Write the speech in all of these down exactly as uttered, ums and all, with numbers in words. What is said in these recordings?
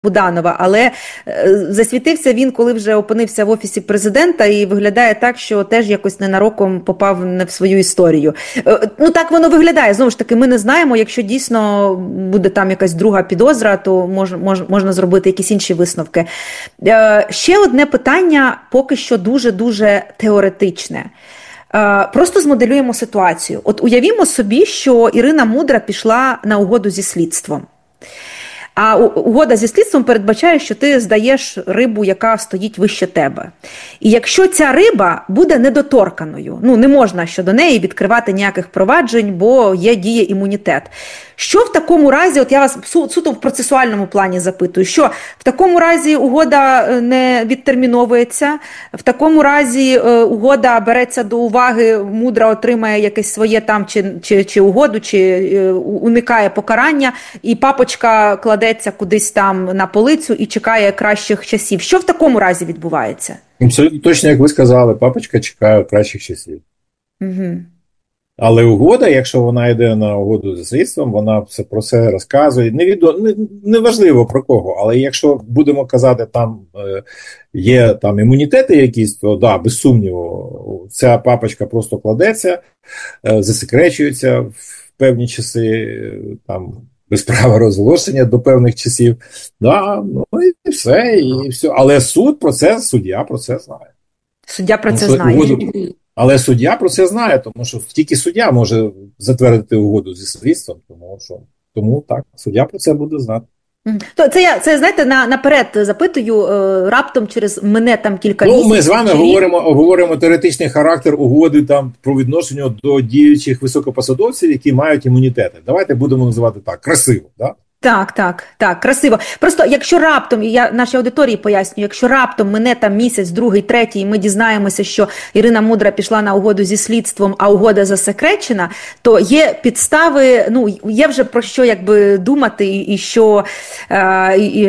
Буданова, але засвітився він, коли вже опинився в Офісі президента, і виглядає так, що теж якось ненароком попав не в свою історію. Ну так воно виглядає, знову ж таки, ми не знаємо, якщо дійсно буде там якась друга підозра, то мож, мож, можна зробити якісь інші висновки. Ще одне питання, поки що дуже-дуже теоретичне. Просто змоделюємо ситуацію. От уявімо собі, що Ірина Мудра пішла на угоду зі слідством. А угода зі слідством передбачає, що ти здаєш рибу, яка стоїть вище тебе. І якщо ця риба буде недоторканою, ну не можна щодо неї відкривати ніяких проваджень, бо є діє імунітет. Що в такому разі, от я вас суто в процесуальному плані запитую, що в такому разі угода не відтерміновується, в такому разі угода береться до уваги, Мудра отримає якесь своє там чи, чи, чи угоду, чи уникає покарання, і папочка кладеться кудись там на полицю і чекає кращих часів. Що в такому разі відбувається? Абсолютно точно, як ви сказали, папочка чекає кращих часів. Угу. Але угода, якщо вона йде на угоду зі слідством, вона все про це розказує. Невідомо, не, не важливо про кого, але якщо будемо казати, там е, є там імунітети якісь, то да, без сумніву, ця папочка просто кладеться, е, засекречується в певні часи, там, без права розголошення до певних часів. Да, ну і все, і все. Але суд про це, суддя про це знає. Суддя про це знає. Угоду, але суддя про це знає, тому що тільки суддя може затвердити угоду зі слідством, тому що тому так, суддя про це буде знати. То це я, це знаєте, на наперед запитую, е, раптом через мене там кілька ну, місяців. Ми з вами чи... говоримо, говоримо теоретичний характер угоди там про відношення до діючих високопосадовців, які мають імунітети. Давайте будемо називати так, красиво, да? Так, так, так, красиво. Просто якщо раптом, я нашій аудиторії поясню, якщо раптом мене там місяць, другий, третій, і ми дізнаємося, що Ірина Мудра пішла на угоду зі слідством, а угода засекречена, то є підстави, ну, є вже про що якби думати і, і що е, і,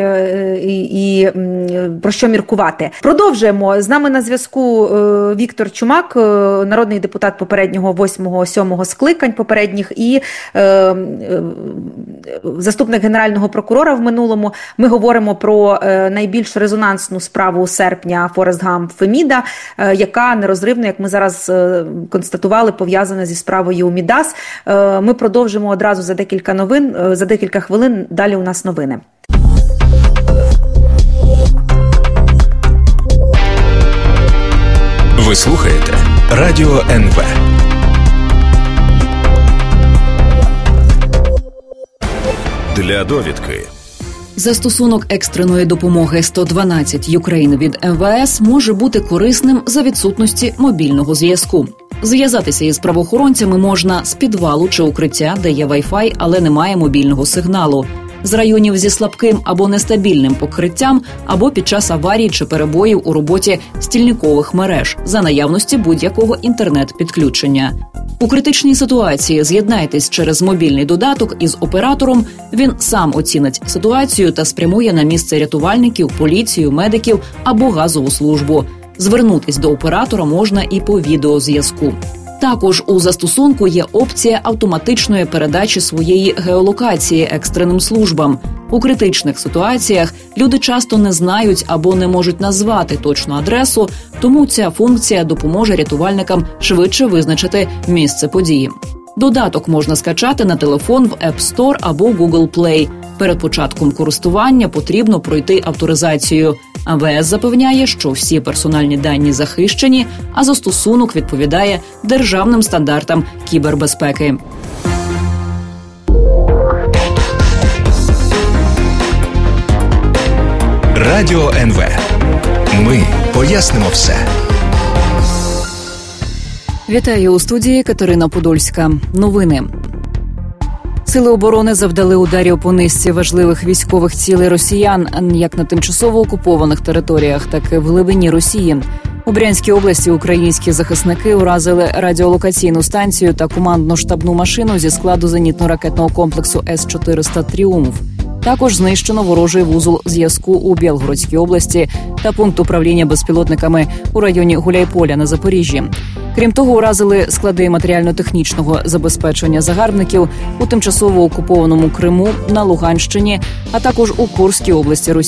і, і про що міркувати. Продовжуємо. З нами на зв'язку е, Віктор Чумак, е, народний депутат попереднього восьмого-сьомого скликань попередніх і е, е, заступник Генерального прокурора в минулому. Ми говоримо про е, найбільш резонансну справу серпня Форест Гамп Феміда, е, яка нерозривно, як ми зараз е, констатували, пов'язана зі справою Мідас. Е, ми продовжимо одразу за декілька новин, е, за декілька хвилин. Далі у нас новини. Ви слухаєте Радіо ен ве. Для довідки. Застосунок екстреної допомоги сто дванадцять Ukraine від ем ве ес може бути корисним за відсутності мобільного зв'язку. Зв'язатися із правоохоронцями можна з підвалу чи укриття, де є Wi-Fi, але немає мобільного сигналу, з районів зі слабким або нестабільним покриттям, або під час аварій чи перебоїв у роботі стільникових мереж, за наявності будь-якого інтернет-підключення. У критичній ситуації з'єднайтесь через мобільний додаток із оператором, він сам оцінить ситуацію та спрямує на місце рятувальників, поліцію, медиків або газову службу. Звернутись до оператора можна і по відеозв'язку. Також у застосунку є опція автоматичної передачі своєї геолокації екстреним службам. У критичних ситуаціях люди часто не знають або не можуть назвати точну адресу, тому ця функція допоможе рятувальникам швидше визначити місце події. Додаток можна скачати на телефон в App Store або Google Play. Перед початком користування потрібно пройти авторизацію. ем ве ес запевняє, що всі персональні дані захищені, а застосунок відповідає державним стандартам кібербезпеки. Радіо ен ве. Ми пояснимо все. Вітаю у студії Катерина Подольська. Новини. Сили оборони завдали ударів по низці важливих військових цілей росіян, як на тимчасово окупованих територіях, так і в глибині Росії. У Брянській області українські захисники уразили радіолокаційну станцію та командно-штабну машину зі складу зенітно-ракетного комплексу С чотириста «Тріумф». Також знищено ворожий вузол зв'язку у Білгородській області та пункт управління безпілотниками у районі Гуляйполя на Запоріжжі. Крім того, уразили склади матеріально-технічного забезпечення загарбників у тимчасово окупованому Криму, на Луганщині, а також у Курській області Росії.